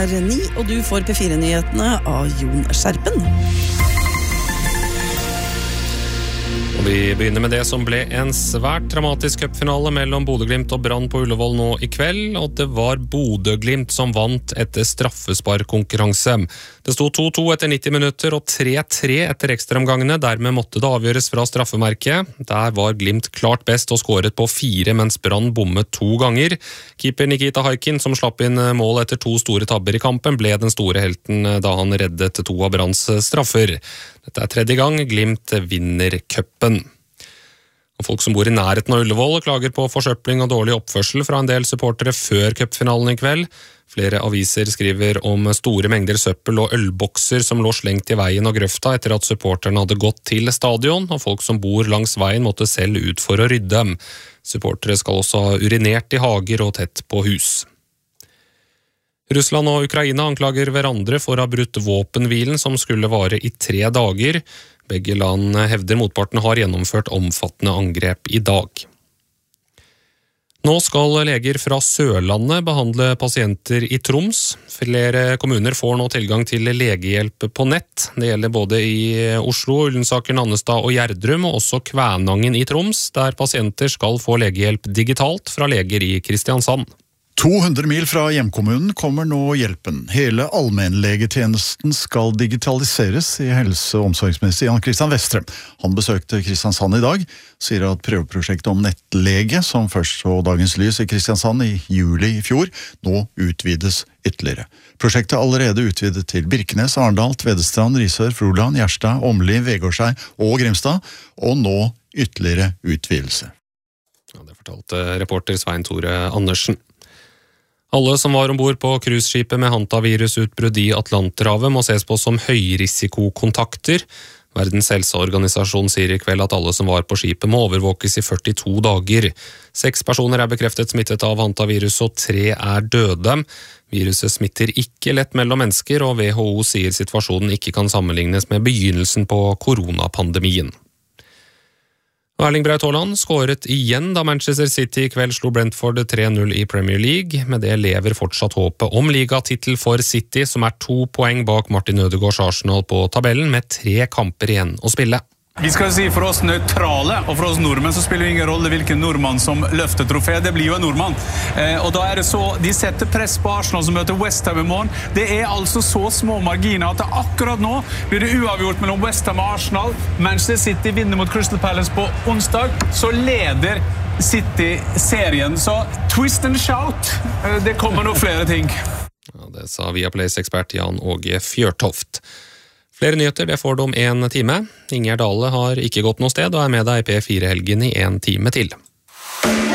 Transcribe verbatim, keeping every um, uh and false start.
ni, og du får P fire-nyhetene av Jon Skjerpen. Og vi begynner med det som ble en svært dramatisk cupfinale mellom Bodø-Glimt og Brann på Ullevål nå i kveld, og det var Bodø-Glimt som vant etter straffesparkkonkurranse. Det sto to to etter nitti minutter og tre tre etter ekstraomgangene, dermed måtte det avgjøres fra straffemerket. Der var Glimt klart best og skåret på fire, mens Brann bommet to ganger. Keeper Nikita Haikin, som slapp inn mål etter to store tabber i kampen, ble den store helten da han reddet to av Branns straffer. Dette er tredje gang Glimt vinner cupen. Og folk som bor i nærheten av Ullevål klager på forsøpling og dårlig oppførsel fra en del supportere før cupfinalen i kveld. Flere aviser skriver om store mengder søppel og ølbokser som lå slengt i veien og grøfta etter at supporterne hadde gått til stadion, og folk som bor langs veien måtte selv ut for å rydde. Supportere skal også ha urinert i hager og tett på hus. Russland og Ukraina anklager hverandre for å ha brutt våpenhvilen som skulle vare i tre dager. Begge land hevder motparten har gjennomført omfattende angrep i dag. Nå skal leger fra Sørlandet behandle pasienter i Troms. Flere kommuner får nå tilgang til legehjelp på nett. Det gjelder både i Oslo, Ullensaker, Nannestad og Gjerdrum, og også Kvænangen i Troms, der pasienter skal få legehjelp digitalt fra leger i Kristiansand. to hundre mil fra hjemkommunen kommer nå hjelpen. Hele allmennlegetjenesten skal digitaliseres, sier helse- og omsorgsminister Jan Christian Vestre. Han besøkte Kristiansand i dag, sier at prøveprosjektet om nettlege, som først så dagens lys i Kristiansand i juli i fjor, nå utvides ytterligere. Prosjektet er allerede utvidet til Birkenes, Arendal, Tvedestrand, Risør, Froland, Gjerstad, Åmli, Vegårshei og Grimstad, og nå ytterligere utvidelse. Ja, det fortalte reporter Svein Tore Andersen. Alle som var ombord på cruiseskipet med hantavirusutbrudd i Atlanterhavet må ses på som høyrisikokontakter. Verdens helseorganisasjon sier i kveld at alle som var på skipet må overvåkes i førtito dager. Seks personer er bekreftet smittet av hantavirus, og tre er døde. Viruset smitter ikke lett mellom mennesker, og W H O sier situasjonen ikke kan sammenlignes med begynnelsen på koronapandemien. Erling Braut Haaland skåret igjen da Manchester City i kveld slo Brentford tre null i Premier League. Med det lever fortsatt håpet om ligatitel for City, som er to poeng bak Martin Ødegaards Arsenal på tabellen, med tre kamper igjen å spille. Vi skal si for oss nøytrale, og for oss nordmenn så spiller det ingen rolle hvilken nordmann som løfter trofé, det blir jo en nordmann. Eh, og da er det så, de setter press på Arsenal som møter West Ham i morgen. Det er altså så små marginer at det akkurat nå blir det uavgjort mellom West Ham og Arsenal. Manchester City vinner mot Crystal Palace på onsdag, så leder City serien. Så twist and shout, eh, det kommer nok flere ting. Ja, det sa Viaplays ekspert Jan Åge Fjørtoft. Flere nyheter det får du om en time. Ingjerd Dale har ikke gått noe sted og er med deg i P fire-helgen i en time til.